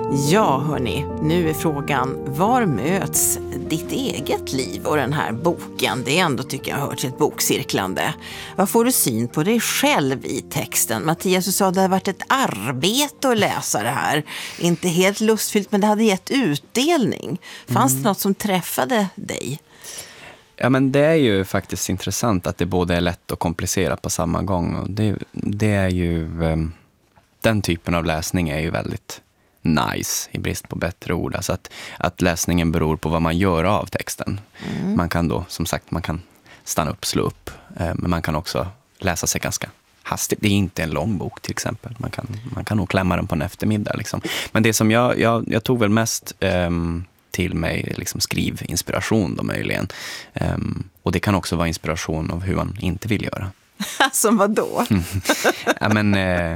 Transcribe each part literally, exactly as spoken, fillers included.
Ja hörni, nu är frågan, var möts ditt eget liv och den här boken? Det är ändå, tycker jag, hör till ett bokcirklande. Vad får du syn på dig själv i texten? Mattias, du sa att det hade varit ett arbete att läsa det här. Inte helt lustfyllt, men det hade gett utdelning. Fanns mm. det något som träffade dig? Ja, men det är ju faktiskt intressant att det både är lätt och komplicerat på samma gång. Och det, det är ju, um, den typen av läsning är ju väldigt nice i brist på bättre ord. Alltså att, att läsningen beror på vad man gör av texten. Mm. Man kan då, som sagt, man kan stanna upp, slå upp. Eh, men man kan också läsa sig ganska hastigt. Det är inte en lång bok till exempel. Man kan, man kan nog klämma den på en eftermiddag. Liksom. Men det som jag, jag, jag tog väl mest um, till mig liksom skrivinspiration då möjligen. Um, och det kan också vara inspiration av hur man inte vill göra. Som vad då? Ja, men eh,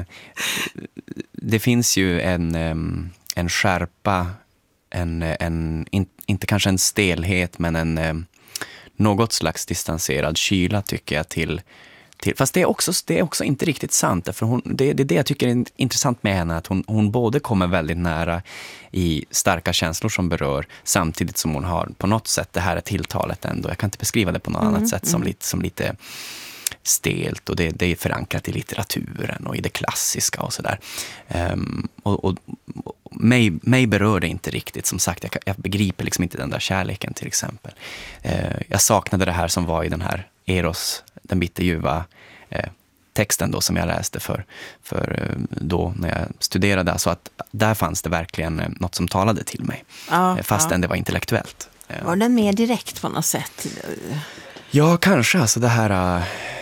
det finns ju en, en skärpa, en, en, in, inte kanske en stelhet, men en något slags distanserad kyla tycker jag till, till fast det är också, det är också inte riktigt sant, för hon, det, det är det jag tycker är intressant med henne, att hon, hon både kommer väldigt nära i starka känslor som berör, samtidigt som hon har på något sätt, det här är tilltalet ändå, jag kan inte beskriva det på något mm, annat sätt, som, mm. lite, som lite stelt, och det, det är förankrat i litteraturen och i det klassiska och sådär. Um, och och, och mig, mig berör det inte riktigt, som sagt, jag, jag begriper liksom inte den där kärleken till exempel. Uh, jag saknade det här som var i den här Eros, den bitterljuva uh, texten då som jag läste för, för uh, då när jag studerade, alltså att där fanns det verkligen uh, något som talade till mig, ja, uh, fastän ja. det var intellektuellt. Uh, var den mer direkt på något sätt? Ja, kanske, alltså det här uh,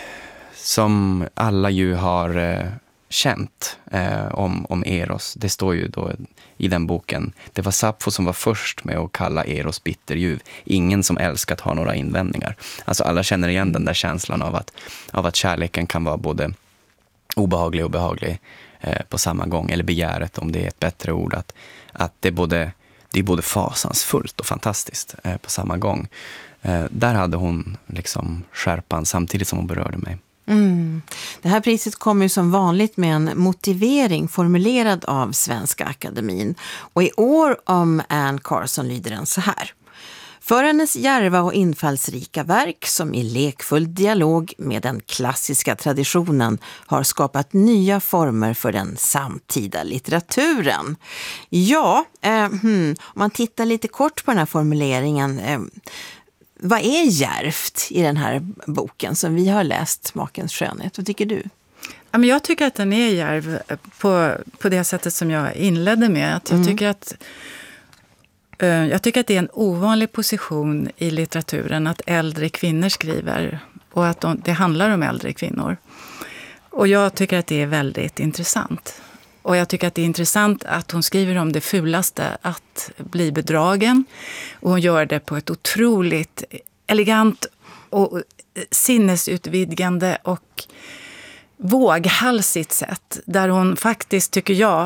som alla ju har eh, känt eh, om, om Eros. Det står ju då i den boken. Det var Sappho som var först med att kalla Eros bitterljuv. Ingen som älskat har några invändningar. Alltså alla känner igen den där känslan av att, av att kärleken kan vara både obehaglig och behaglig eh, på samma gång. Eller begäret, om det är ett bättre ord. Att, att det, är både, det är både fasansfullt och fantastiskt eh, på samma gång. Eh, där hade hon liksom skärpan samtidigt som hon berörde mig. Mm. Det här priset kommer ju som vanligt med en motivering formulerad av Svenska Akademin. Och i år om Anne Carson lyder den så här. För hennes djärva och infallsrika verk som i lekfull dialog med den klassiska traditionen har skapat nya former för den samtida litteraturen. Ja, eh, hmm, om man tittar lite kort på den här formuleringen... Eh, Vad är djärvt i den här boken som vi har läst, Makens skönhet? Vad tycker du? Ja, men jag tycker att den är djärv på, på det sättet som jag inledde med. Att jag, mm. tycker att, uh, jag tycker att det är en ovanlig position i litteraturen att äldre kvinnor skriver. Och att de, det handlar om äldre kvinnor. Och jag tycker att det är väldigt intressant. Och jag tycker att det är intressant att hon skriver om det fulaste, att bli bedragen. Och hon gör det på ett otroligt elegant och sinnesutvidgande och våghalsigt sätt. Där hon faktiskt, tycker jag,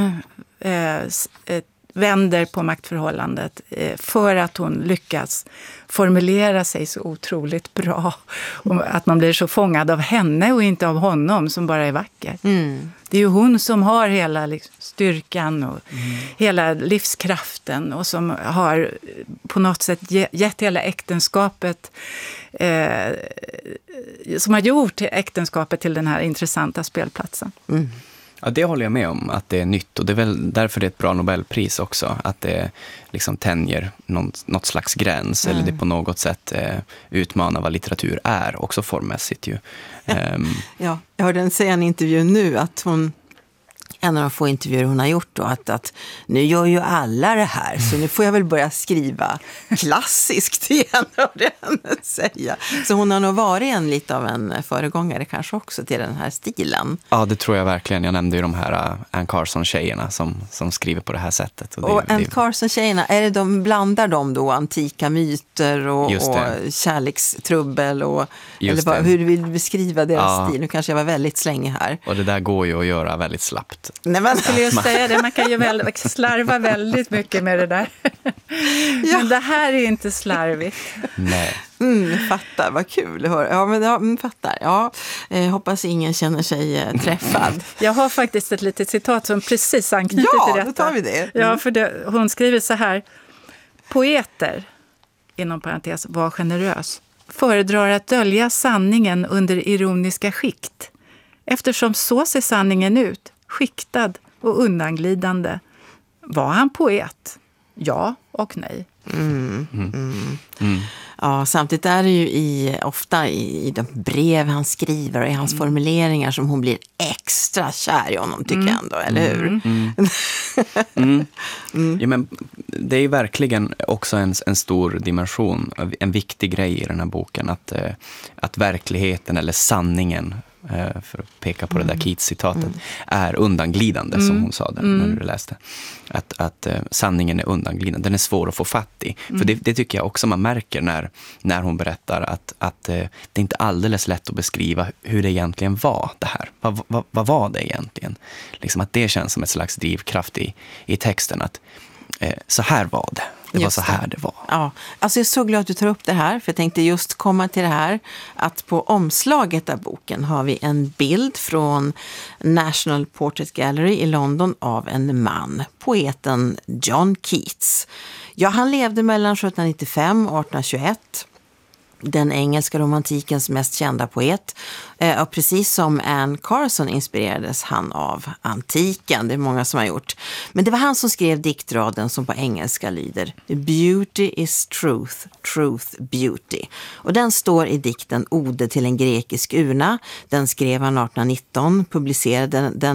vänder på maktförhållandet för att hon lyckas formulera sig så otroligt bra. Och att man blir så fångad av henne och inte av honom som bara är vacker. Mm. Det är ju hon som har hela liksom styrkan och mm. hela livskraften och som har på något sätt gett hela äktenskapet, eh, som har gjort äktenskapet till den här intressanta spelplatsen. Mm. Ja, det håller jag med om, att det är nytt, och det är väl därför det är ett bra Nobelpris också, att det liksom tänjer någon, något slags gräns, mm. eller det på något sätt eh, utmanar vad litteratur är, också formmässigt ju. um, ja, jag hörde en säga en intervju nu att hon, en av de få intervjuer hon har gjort då, att, att nu gör ju alla det här, så nu får jag väl börja skriva klassiskt igen, och det henne säga. Så hon har nog varit en lite av en föregångare kanske också till den här stilen. Ja, det tror jag verkligen. Jag nämnde ju de här uh, Anne Carson-tjejerna som, som skriver på det här sättet. Och, och det, Anne Carson-tjejerna, är det de, blandar de då antika myter och, och kärlekstrubbel? Och, eller bara, hur vill du beskriva deras ja. stil? Nu kanske jag var väldigt slänge här. Och det där går ju att göra väldigt slappt. Nej, man skulle ju säga det, man kan ju väl, slarva väldigt mycket med det där. Ja. Men det här är inte slarvigt. Nej. Mm, fattar, vad kul att höra. Ja, men ja, mm, fattar. Ja, eh, hoppas ingen känner sig eh, träffad. Jag har faktiskt ett litet citat som precis anknyter ja, till detta. Ja, då tar vi det. Mm. Ja, för det, hon skriver så här. Poeter, inom parentes, var generös, föredrar att dölja sanningen under ironiska skikt. Eftersom så ser sanningen ut, skiktad och undanglidande. Var han poet? Ja och nej. Mm, mm. Mm. Ja, samtidigt är det ju i, ofta i, i de brev han skriver och i hans mm. formuleringar som hon blir extra kär i honom, tycker mm. jag ändå, eller hur? Mm. Mm. mm. mm. Ja, men det är ju verkligen också en, en stor dimension, en viktig grej i den här boken, att, att verkligheten eller sanningen, för att peka på mm. det där Keats-citatet, mm. är undanglidande, mm. som hon sa där, när du läste. Att, att uh, sanningen är undanglidande, den är svår att få fatt i. Mm. För det, det tycker jag också man märker när, när hon berättar att, att uh, det är inte alldeles lätt att beskriva hur det egentligen var det här. Vad, vad, vad var det egentligen? Liksom att det känns som ett slags drivkraft i, i texten, att uh, så här var det. Det var just så här det var. Ja, alltså jag är så glad att du tar upp det här, för jag tänkte just komma till det här att på omslaget av boken har vi en bild från National Portrait Gallery i London av en man, poeten John Keats. Ja, han levde mellan sjuttonhundranittiofem och artonhundratjugoett. Den engelska romantikens mest kända poet. Och precis som Anne Carson inspirerades han av antiken. Det är många som har gjort. Men det var han som skrev diktraden som på engelska lyder Beauty is truth, truth beauty. Och den står i dikten Ode till en grekisk urna. Den skrev han artonhundranitton, publicerade den